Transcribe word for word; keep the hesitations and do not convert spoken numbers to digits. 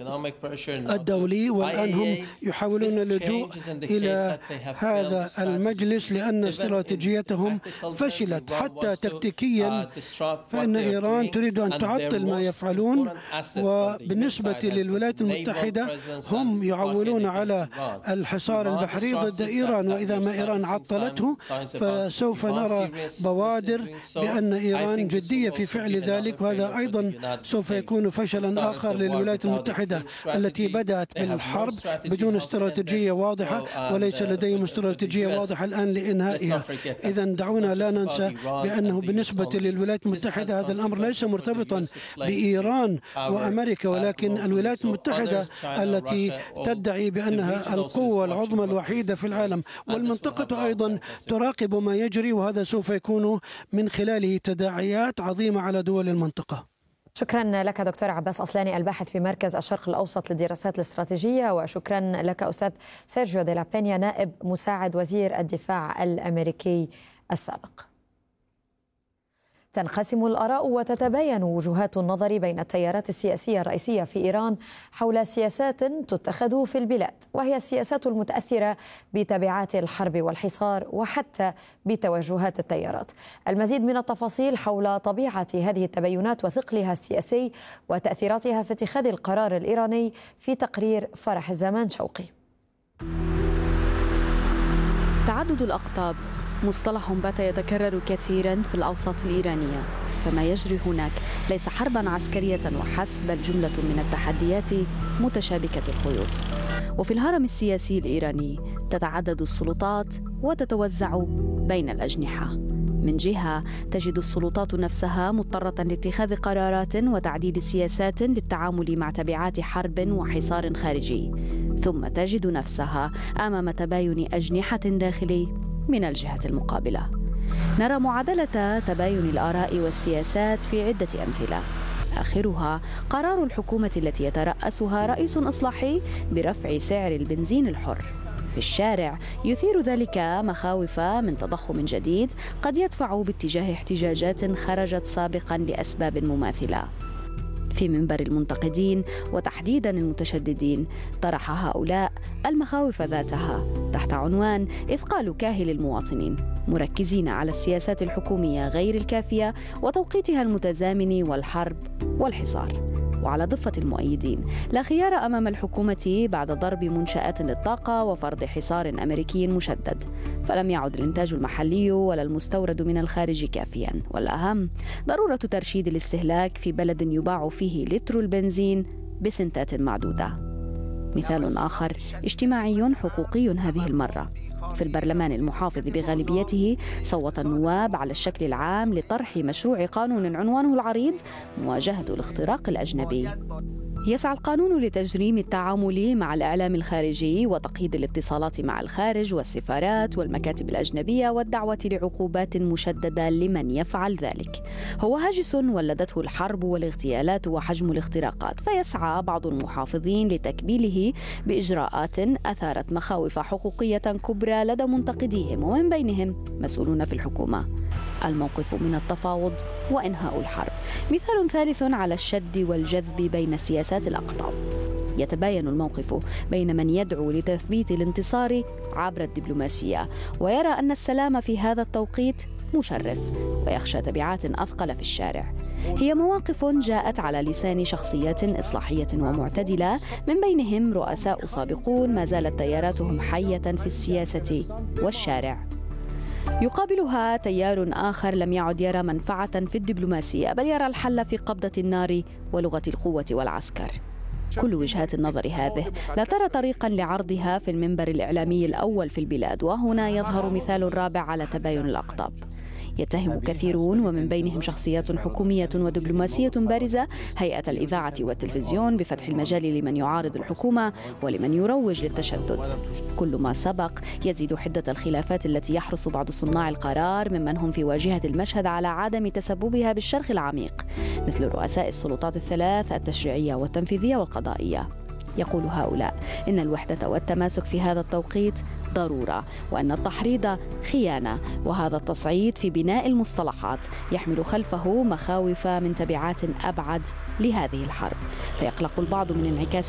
الدولي، والآن هم يحاولون اللجوء إلى هذا المجلس لأن استراتيجيتهم فشلت حتى تكتيكيا، فإن إيران تريد أن تعطل ما يفعلون. وبالنسبة للولايات المتحدة هم يعولون على الحصار البحري ضد إيران، وإذا ما إيران عطلته فسوف نرى بوادر بأن إيران جدية في فعل ذلك، وهذا أيضا سوف يكون فشلا آخر للولايات المتحدة التي بدأت بالحرب بدون استراتيجية واضحة، وليس لديهم استراتيجية واضحة الآن لإنهائها. إذا دعونا لا ننسى بأنه بالنسبة للولايات المتحدة هذا الأمر ليس مرتبطا بإيران وأمريكا، ولكن الولايات المتحدة التي تدعي بأنها القوة العظمى الوحيدة في العالم، والمنطقة أيضا تراقب ما يجري، وهذا سوف يكون من خلاله تداعيات عظيمة على دول المنطقة. شكرا لك دكتور عباس أصلاني الباحث بمركز الشرق الأوسط للدراسات الاستراتيجية، وشكرا لك أستاذ سيرجيو دي لا بينيا نائب مساعد وزير الدفاع الأمريكي السابق. تنقسم الآراء وتتباين وجهات النظر بين التيارات السياسية الرئيسية في إيران حول سياسات تتخذ في البلاد، وهي السياسات المتأثرة بتبعات الحرب والحصار وحتى بتوجهات التيارات. المزيد من التفاصيل حول طبيعة هذه التباينات وثقلها السياسي وتأثيراتها في اتخاذ القرار الإيراني في تقرير فرح الزمان شوقي. تعدد الأقطاب مصطلح بات يتكرر كثيرا في الأوساط الإيرانية، فما يجري هناك ليس حربا عسكرية وحسب، بل جملة من التحديات متشابكة الخيوط. وفي الهرم السياسي الإيراني تتعدد السلطات وتتوزع بين الأجنحة. من جهة تجد السلطات نفسها مضطرة لاتخاذ قرارات وتعديل سياسات للتعامل مع تبعات حرب وحصار خارجي، ثم تجد نفسها أمام تباين أجنحة داخلي من الجهة المقابلة. نرى معادلة تباين الآراء والسياسات في عدة أمثلة، آخرها قرار الحكومة التي يترأسها رئيس إصلاحي برفع سعر البنزين الحر. في الشارع يثير ذلك مخاوف من تضخم جديد قد يدفع باتجاه احتجاجات خرجت سابقا لأسباب مماثلة. في منبر المنتقدين وتحديدا المتشددين طرح هؤلاء المخاوف ذاتها تحت عنوان إثقال كاهل المواطنين، مركزين على السياسات الحكومية غير الكافية وتوقيتها المتزامن والحرب والحصار. وعلى ضفة المؤيدين لا خيار أمام الحكومة بعد ضرب منشآت للطاقة وفرض حصار أمريكي مشدد، فلم يعد الإنتاج المحلي ولا المستورد من الخارج كافيا، والأهم ضرورة ترشيد الاستهلاك في بلد يباع فيه لتر البنزين بسنتات معدودة. مثال آخر اجتماعي حقوقي هذه المرة. في البرلمان المحافظ بغالبيته صوت النواب على الشكل العام لطرح مشروع قانون عنوانه العريض مواجهة الاختراق الأجنبي. يسعى القانون لتجريم التعامل مع الإعلام الخارجي وتقييد الاتصالات مع الخارج والسفارات والمكاتب الأجنبية والدعوة لعقوبات مشددة لمن يفعل ذلك. هو هاجس ولدته الحرب والاغتيالات وحجم الاختراقات، فيسعى بعض المحافظين لتكبيله بإجراءات أثارت مخاوف حقوقية كبرى لدى منتقديهم، ومن بينهم مسؤولون في الحكومة. الموقف من التفاوض وإنهاء الحرب. مثال ثالث على الشد والجذب بين سياسات الأقطاب. يتباين الموقف بين من يدعو لتثبيت الانتصار عبر الدبلوماسية ويرى أن السلام في هذا التوقيت مشرف ويخشى تبعات أثقل في الشارع. هي مواقف جاءت على لسان شخصيات إصلاحية ومعتدلة، من بينهم رؤساء سابقون ما زالت تياراتهم حية في السياسة والشارع. يقابلها تيار آخر لم يعد يرى منفعة في الدبلوماسية، بل يرى الحل في قبضة النار ولغة القوة والعسكر. كل وجهات النظر هذه لا ترى طريقا لعرضها في المنبر الإعلامي الأول في البلاد، وهنا يظهر مثال رابع على تباين الأقطاب. يتهم كثيرون ومن بينهم شخصيات حكومية ودبلوماسية بارزة هيئة الإذاعة والتلفزيون بفتح المجال لمن يعارض الحكومة ولمن يروج للتشدد. كل ما سبق يزيد حدة الخلافات التي يحرص بعض صناع القرار ممن هم في واجهة المشهد على عدم تسببها بالشرخ العميق، مثل رؤساء السلطات الثلاث التشريعية والتنفيذية والقضائية. يقول هؤلاء إن الوحدة والتماسك في هذا التوقيت ضرورة، وأن التحريض خيانة، وهذا التصعيد في بناء المصطلحات يحمل خلفه مخاوف من تبعات أبعد لهذه الحرب. فيقلق البعض من انعكاس